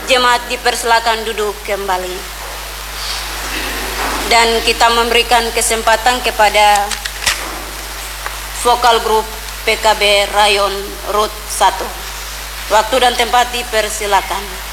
jemaat dipersilakan duduk kembali. Dan kita memberikan kesempatan kepada vokal grup PKB Rayon Rut 1. Waktu dan tempat dipersilakan.